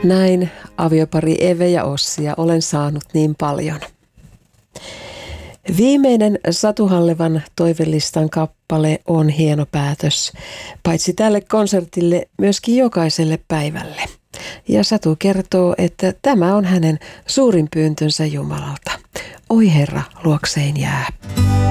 Näin aviopari Eve ja Ossia olen saanut niin paljon. Viimeinen Satu Hallevan toivelistan kappale on hieno päätös, paitsi tälle konsertille myöskin jokaiselle päivälle. Ja Satu kertoo, että tämä on hänen suurin pyyntönsä Jumalalta. Oi Herra, luokseen jää.